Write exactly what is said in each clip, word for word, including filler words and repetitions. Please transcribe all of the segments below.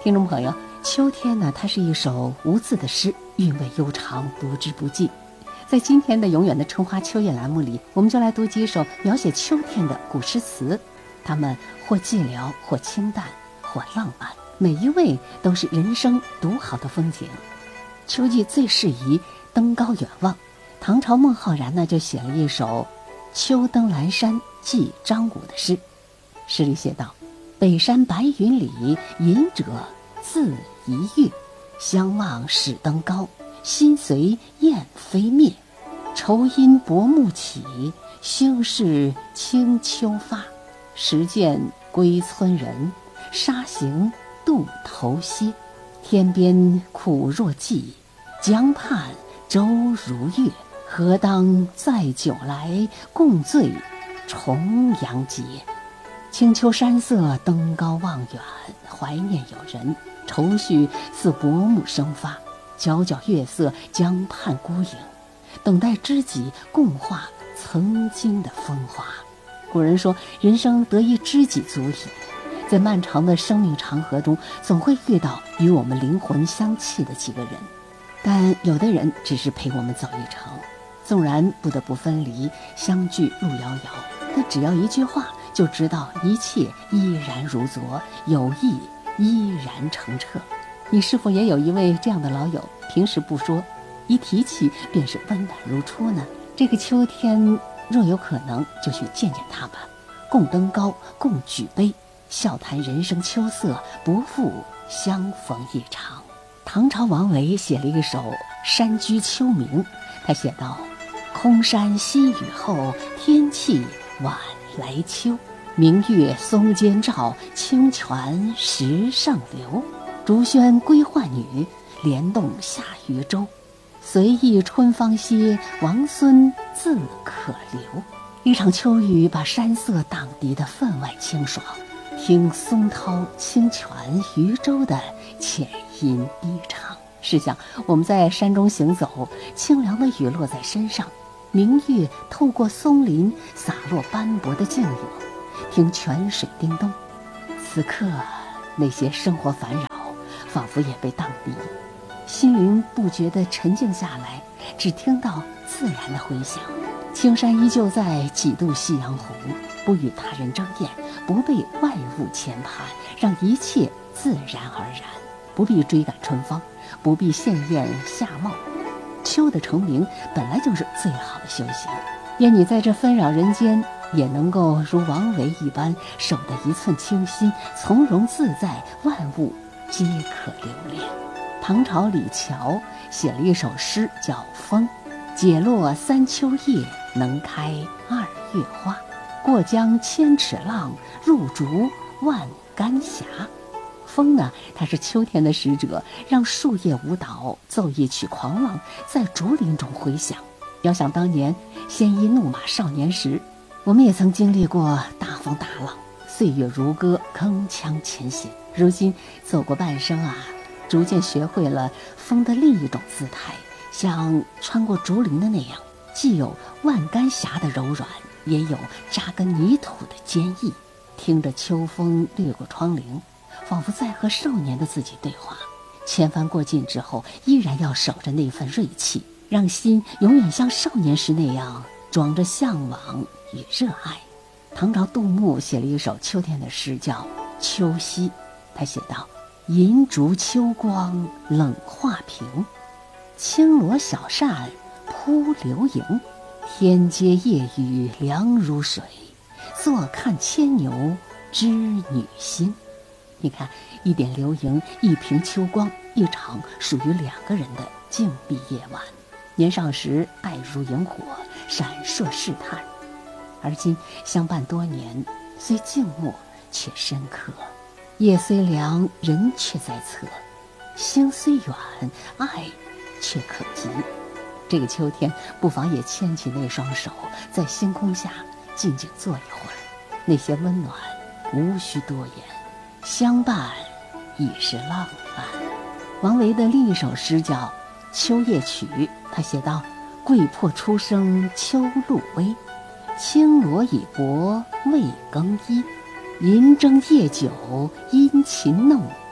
听众朋友，秋天呢，它是一首无字的诗，韵味悠长，读之不尽。在今天的永远的春花秋月栏目里，我们就来读几首描写秋天的古诗词，它们或寂寥，或清淡，或浪漫，每一位都是人生独好的风景。秋季最适宜登高远望，唐朝孟浩然呢就写了一首《秋登兰山寄张武》的诗，诗里写道：北山白云里，隐者自一月。相望始登高，心随雁飞灭。愁因薄暮起，兴是清秋发。时见归村人，沙行渡头歇。天边苦若寄，江畔舟如月。何当载酒来，共醉重阳节。清秋山色，登高望远，怀念友人，愁绪似薄暮生发。皎皎月色，江畔孤影，等待知己共话曾经的风华。古人说，人生得一知己足矣。在漫长的生命长河中，总会遇到与我们灵魂相契的几个人，但有的人只是陪我们走一程，纵然不得不分离，相聚路遥遥，但只要一句话，就知道一切依然如昨，友谊依然澄澈。你是否也有一位这样的老友，平时不说，一提起便是温暖如初呢？这个秋天若有可能，就去见见他吧，共登高，共举杯，笑谈人生秋色，不负相逢一场。唐朝王维写了一首《山居秋暝》，他写道：空山新雨后，天气晚来秋。明月松间照，清泉石上流。竹喧归浣女，莲动下渔舟。随意春芳歇，王孙自可留。一场秋雨把山色荡涤得分外清爽，听松涛、清泉、渔舟的浅吟低唱。试想，我们在山中行走，清凉的雨落在身上，明月透过松林洒落斑驳的静影，听泉水叮咚，此刻那些生活烦扰仿佛也被荡涤，心灵不觉地沉静下来，只听到自然的回响。青山依旧在，几度夕阳红。不与他人争艳，不被外物牵绊，让一切自然而然，不必追赶春芳，不必羡艳夏茂。秋的成名本来就是最好的修行，愿你在这纷扰人间，也能够如王维一般，守得一寸清新，从容自在，万物皆可留恋。唐朝李峤写了一首诗叫《风》，解落三秋叶，能开二月花。过江千尺浪，入竹万竿斜。风呢，它是秋天的使者，让树叶舞蹈，奏一曲狂浪，在竹林中回响。遥想当年鲜衣怒马少年时，我们也曾经历过大风大浪，岁月如歌，铿锵前行。如今走过半生啊，逐渐学会了风的另一种姿态，像穿过竹林的那样，既有万竿峡的柔软，也有扎根泥土的坚毅。听着秋风掠过窗棂，仿佛在和少年的自己对话。千帆过尽之后，依然要守着那份锐气，让心永远像少年时那样装着向往与热爱。唐朝杜牧写了一首秋天的诗叫《秋夕》，他写道：银烛秋光冷画屏，轻罗小扇扑流萤。天阶夜雨凉如水，坐看牵牛织女星。你看，一点流萤，一瓶秋光，一场属于两个人的静谧夜晚。年少时爱如萤火，闪烁试探，而今相伴多年，虽静默却深刻。夜虽凉，人却在侧，心虽远，爱却可及。这个秋天，不妨也牵起那双手，在星空下静静坐一会儿。那些温暖无需多言，相伴已是浪漫。王维的另一首诗叫《秋夜曲》，他写道：桂魄初生秋露微，轻罗已薄未更衣。银蒸夜酒殷勤弄，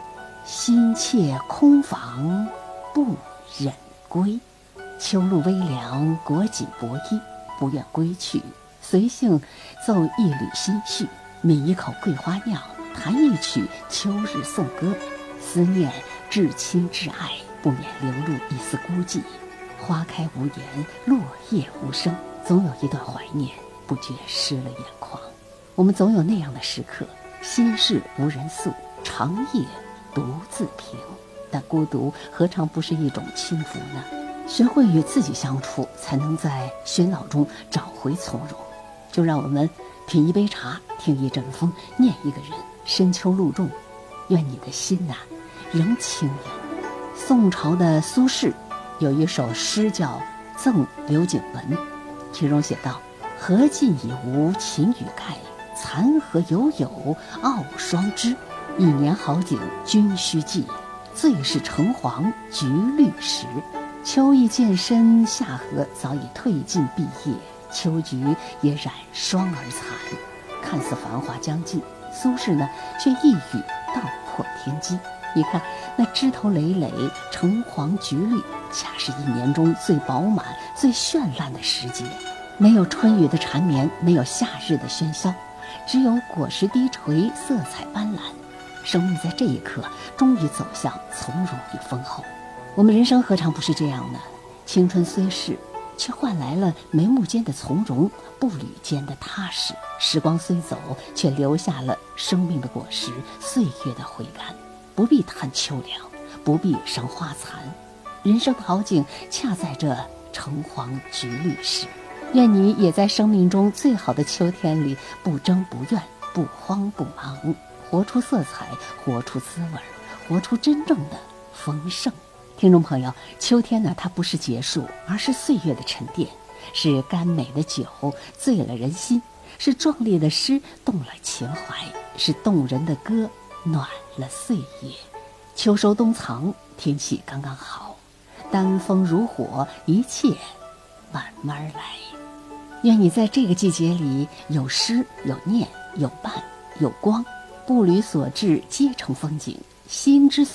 心切空房不忍归。秋露微凉，裹紧薄衣，不愿归去，随性奏一缕心绪，抿一口桂花酿，弹一曲秋日颂歌。思念至亲至爱，不免流露一丝孤寂。花开无言，落叶无声，总有一段怀念不觉湿了眼眶。我们总有那样的时刻，心事无人诉，长夜独自平。但孤独何尝不是一种轻浮呢？学会与自己相处，才能在喧闹中找回从容。就让我们品一杯茶，听一阵风，念一个人。深秋露重，愿你的心呐、啊、仍清冷。宋朝的苏轼有一首诗叫《赠刘景文》，其中写道：荷尽已无擎雨盖，残荷犹有傲霜枝。一年好景君须记，最是橙黄橘绿时。秋意渐深，夏荷早已褪尽碧叶，秋菊也染霜而残。看似繁华将尽，苏轼呢却一语道破天机。你看那枝头累累，橙黄橘绿，恰是一年中最饱满最绚烂的时节。没有春雨的缠绵，没有夏日的喧嚣，只有果实低垂，色彩斑斓。生命在这一刻终于走向从容与丰厚。我们人生何尝不是这样呢？青春虽逝，却换来了眉目间的从容，步履间的踏实。时光虽走，却留下了生命的果实，岁月的回甘。不必叹秋凉，不必赏花残，人生的好景恰在这橙黄橘绿时。愿你也在生命中最好的秋天里，不争不怨，不慌不忙，活出色彩，活出滋味，活出真正的丰盛。听众朋友，秋天呢，它不是结束，而是岁月的沉淀，是甘美的酒醉了人心，是壮烈的诗动了情怀，是动人的歌暖了岁月。秋收冬藏，天气刚刚好，丹枫如火，一切慢慢来。愿你在这个季节里有诗有念有伴有光，步履所至皆成风景，心之